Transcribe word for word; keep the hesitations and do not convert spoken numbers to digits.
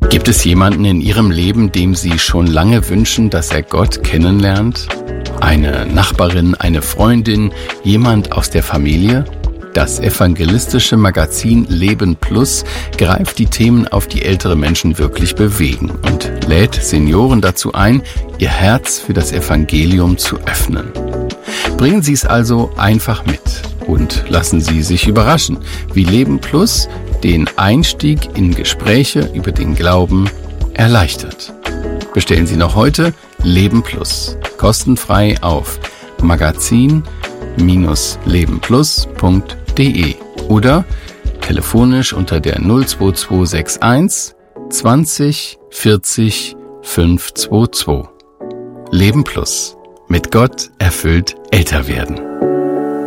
Gibt es jemanden in Ihrem Leben, dem Sie schon lange wünschen, dass er Gott kennenlernt? Eine Nachbarin, eine Freundin, jemand aus der Familie? Das evangelistische Magazin Leben Plus greift die Themen auf, die ältere Menschen wirklich bewegen und lädt Senioren dazu ein, ihr Herz für das Evangelium zu öffnen. Bringen Sie es also einfach mit und lassen Sie sich überraschen, wie Leben Plus den Einstieg in Gespräche über den Glauben erleichtert. Bestellen Sie noch heute Leben Plus, kostenfrei auf magazin Bindestrich lebenplus punkt de oder telefonisch unter der null zwei zwei sechs eins zwanzig vierzig fünf zwei zwei. Leben Plus. Mit Gott erfüllt älter werden.